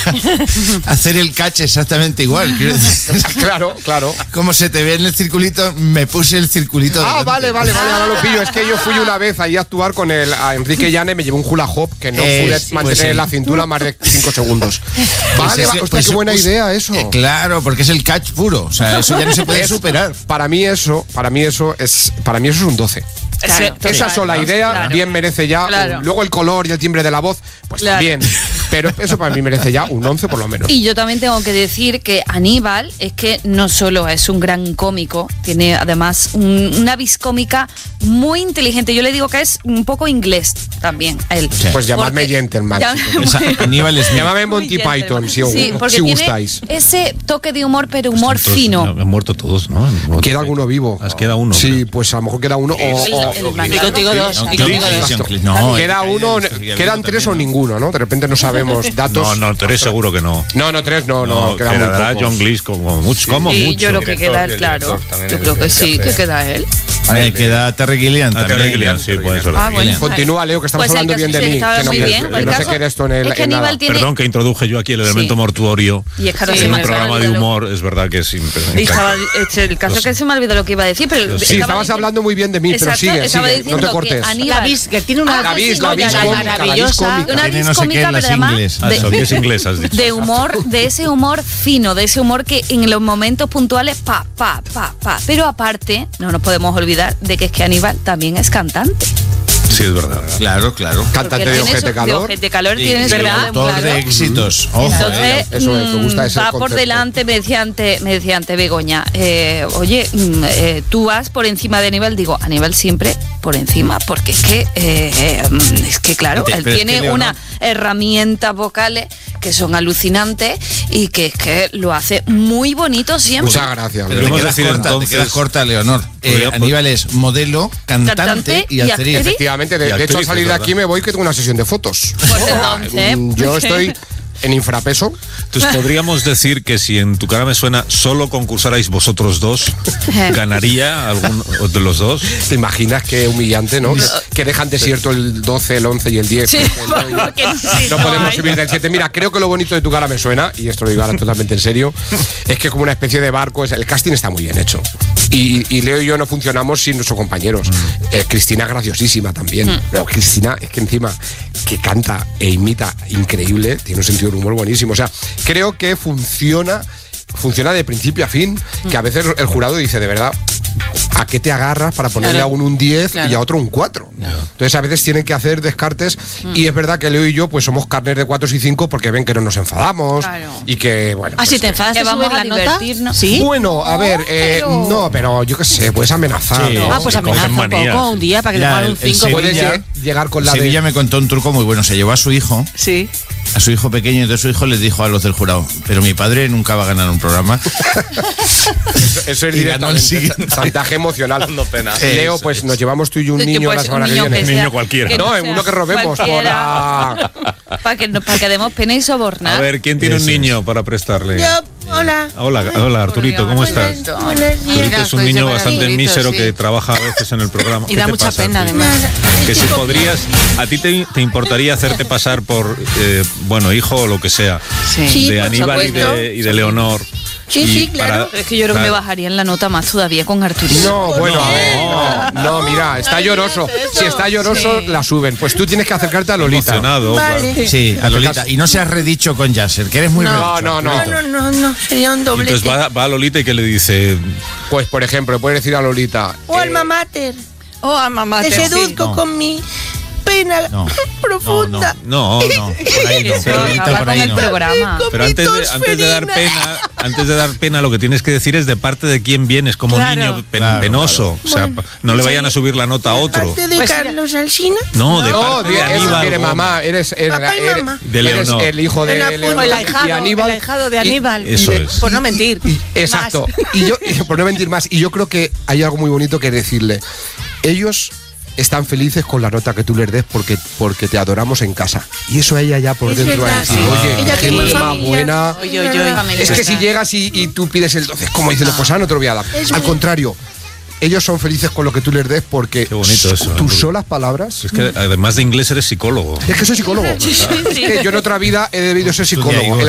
hacer el catch exactamente igual. Claro. Como se te ve en el circulito, me puse el circulito. Vale, ahora lo pillo. Es que yo fui una vez ahí a actuar con a Enrique Llane, me llevé un hula hoop que no pude mantener la cintura más de 5 segundos. Vale, hostia, qué buena idea eso. Claro, porque es el catch puro. O sea, eso ya no se puede superar. Para mí eso es un 12. Claro, esa sola idea bien merece ya. Luego el color y el timbre de la voz, pues también. Pero eso para mí merece ya un 11 por lo menos. Y yo también tengo que decir que Aníbal es que no solo es un gran cómico, tiene además una vis cómica muy inteligente. Yo le digo que es un poco inglés también a él. Sí. Pues llamadme gentleman. Aníbal es llámame Monty Python si gustáis. Ese toque de humor, pero humor fino. Han muerto todos, ¿no? Queda alguno vivo. Queda uno. Sí, pues a lo mejor queda uno Digo dos. No, queda uno, quedan 3 o ninguno, ¿no? De repente no sabemos datos. No, 3 seguro que no. No, 3 no. Quedará John Cleese como mucho. Sí, yo creo que queda él, claro. Yo creo que sí, que queda él. Queda Terry Gilliam. Terry Gilliam, sí, puede ser. Bueno. Continúa, Leo, que estamos hablando bien de mí. Que no se quede esto en nada. Perdón que introduje yo aquí el elemento mortuorio. Y es en un programa de humor, es verdad que es impresionante. El caso es que se me olvidó lo que iba a decir, pero sí, estabas hablando muy bien de mí, pero sigue, no te cortes. La vis, que tiene una vis maravillosa. Una vis cómica, pero además es inglés, has dicho. De humor, de ese humor fino, de ese humor que en los momentos puntuales, pa. Pero aparte, no nos podemos olvidar de que es que Aníbal también es cantante. Sí, es verdad. Claro. Cantante de Ojete Calor. De Ojete Calor tienes, ¿verdad? Autor de éxitos. Ojo, entonces, eso me gusta ese va concepto. por delante, me decía antes Begoña, oye, tú vas por encima de Aníbal. Digo, Aníbal siempre por encima, porque es que claro, él tiene unas herramientas vocales que son alucinantes y que es que lo hace muy bonito siempre. Muchas gracias. Te quedas corta, Leonor. Aníbal es modelo, cantante y actriz. Efectivamente, de hecho al salir de aquí me voy que tengo una sesión de fotos. Pues entonces, yo estoy en infrapeso. Entonces podríamos decir que si en Tu cara me suena solo concursarais vosotros dos, ¿ganaría alguno de los dos? ¿Te imaginas qué humillante, no? Que dejan desierto el 12, el 11 y el 10. Sí, no podemos subir del 7. Mira, creo que lo bonito de Tu cara me suena, y esto lo digo ahora totalmente en serio, es que es como una especie de barco. El casting está muy bien hecho. Y Leo y yo no funcionamos sin nuestros compañeros. Cristina es graciosísima también. Pero Cristina es que encima que canta e imita increíble, tiene un sentido de humor buenísimo. O sea, creo que funciona de principio a fin, que a veces el jurado dice, de verdad, ¿a qué te agarras para ponerle a uno un 10 y a otro un 4? Entonces a veces tienen que hacer descartes y es verdad que Leo y yo pues somos carnes de 4 y 5 porque ven que no nos enfadamos y que, bueno... si te enfadas, ¿te vamos sube a la nota? ¿Sí? Bueno, a ver, no, pero yo qué sé, puedes amenazar. Sí, ¿no? Pues amenaza un poco un día para que le pongan un 5. Puedes llegar con la Sevilla me contó un truco muy bueno, se llevó a su hijo. Sí. A su hijo pequeño, entonces su hijo les dijo a los del jurado, pero mi padre nunca va a ganar un programa. Eso es directamente chantaje emocional. Leo, pues nos llevamos tú y yo un niño la semana que viene. Un niño cualquiera. No, uno que robemos. Para que demos pena y sobornar. A ver, ¿quién tiene un niño para prestarle? Yo, hola. Hola, Arturito, ¿cómo estás? Arturito es un niño bastante mísero que trabaja a veces en el programa. Y da mucha pena, además. Que si podrías, ¿a ti te importaría hacerte pasar por, hijo o lo que sea, de Aníbal y de Leonor? Sí, claro. Es que yo creo que me bajarían la nota más todavía con Arturito. No, mira, está lloroso. Si está lloroso, la suben. Pues tú tienes que acercarte a Lolita. Emocionado. Vale. Sí, a Lolita. Y no seas redicho con Yasser, que eres muy redicho. No, sería un doblete. Entonces va a Lolita y que le dice... Pues, por ejemplo, puedes decir a Lolita... O alma mater. Te seduzco con mi pena profunda. No. Por ahí no. Habla con el programa. Pero antes de dar pena, lo que tienes que decir es de parte de quién vienes, como un niño penoso. O sea, no le vayan a subir la nota a otro. ¿De parte de Carlos Alsina? No, de parte de Aníbal. Mire, mamá, eres de Leonor. el hijo de Leonor y Aníbal. El ahijado de Aníbal. Eso es. Por no mentir. Exacto. Y yo, por no mentir más, y yo creo que hay algo muy bonito que decirle. Ellos están felices con la nota que tú les des porque te adoramos en casa. Y eso a ella ya por dentro va a decir, oye, qué más buena. Es que si llegas y tú pides el 12, como diciendo, pues no te lo voy a dar. Al contrario, ellos son felices con lo que tú les des porque tus solas palabras... Es que además de inglés eres psicólogo. Es que soy psicólogo. Es que yo en otra vida he debido ser psicólogo.